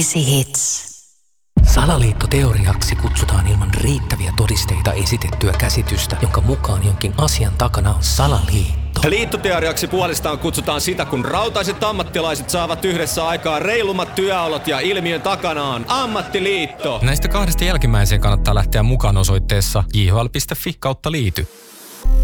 Hits. Salaliittoteoriaksi kutsutaan ilman riittäviä todisteita esitettyä käsitystä, jonka mukaan jonkin asian takana on salaliitto. Liittoteoriaksi puolestaan kutsutaan sitä, kun rautaiset ammattilaiset saavat yhdessä aikaa reilummat työolot ja ilmiön takana on ammattiliitto. Näistä kahdesta jälkimmäiseen kannattaa lähteä mukaan osoitteessa jhl.fi/liity.